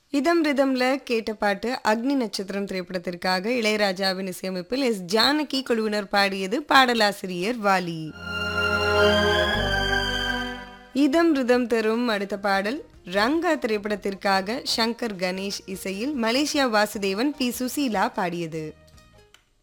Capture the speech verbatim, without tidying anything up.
இதம் ரிதம்ல கேட்ட பாட்டு அக்னி நட்சத்திரம் திரைப்படத்திற்காக இளையராஜாவின் இசையமைப்பில் எஸ் ஜானகி குழுவினர் பாடியது. பாடலாசிரியர் வாலி. இதம் ரிதம் தரும் அடுத்த பாடல் ரங்கா திரைப்படத்திற்காக சங்கர் கணேஷ் இசையில் மலேசியா வாசுதேவன், பி சுசீலா பாடியது.